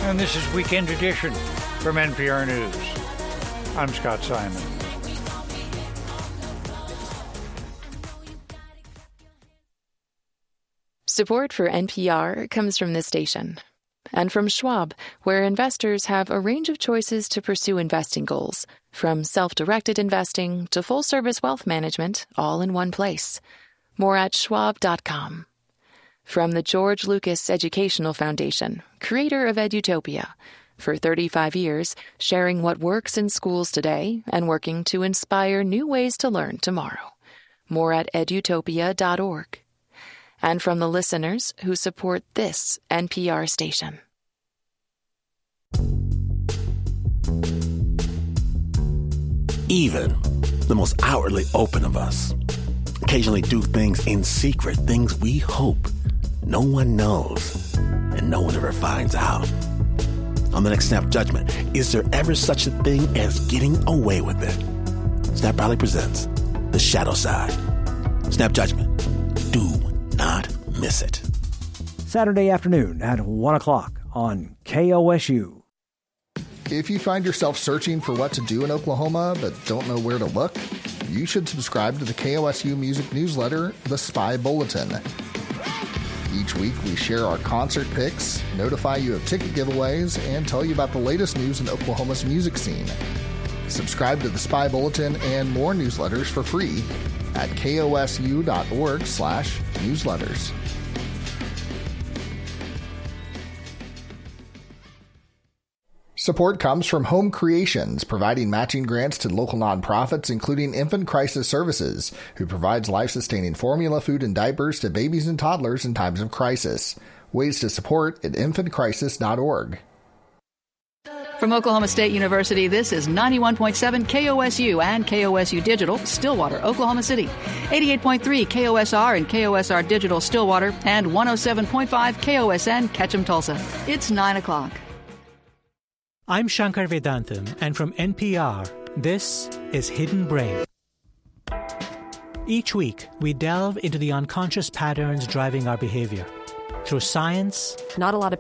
And this is Weekend Edition from NPR News. I'm Scott Simon. Support for NPR comes from this station and from Schwab, where investors have a range of choices to pursue investing goals, from self-directed investing to full-service wealth management, all in one place. More at schwab.com. From the George Lucas Educational Foundation, creator of Edutopia, for 35 years, sharing what works in schools today and working to inspire new ways to learn tomorrow. More at edutopia.org. And from the listeners who support this NPR station. Even the most outwardly open of us occasionally do things in secret, things we hope no one knows and no one ever finds out. On the next Snap Judgment, is there ever such a thing as getting away with it? Snap Proudly presents The Shadow Side. Snap Judgment. Do not miss it. Saturday afternoon at 1 o'clock on KOSU. If you find yourself searching for what to do in Oklahoma but don't know where to look, you should subscribe to the KOSU music newsletter, The Spy Bulletin. Each week we share our concert picks, notify you of ticket giveaways, and tell you about the latest news in Oklahoma's music scene. Subscribe to The Spy Bulletin and more newsletters for free at kosu.org/newsletters. Support comes from Home Creations, providing matching grants to local nonprofits, including Infant Crisis Services, who provides life-sustaining formula, food, and diapers to babies and toddlers in times of crisis. Ways to support at infantcrisis.org. From Oklahoma State University, this is 91.7 KOSU and KOSU Digital, Stillwater, Oklahoma City. 88.3 KOSR and KOSR Digital, Stillwater, and 107.5 KOSN, Ketchum, Tulsa. It's 9 o'clock. I'm Shankar Vedantam, and from NPR, this is Hidden Brain. Each week, we delve into the unconscious patterns driving our behavior. Through science, not a lot of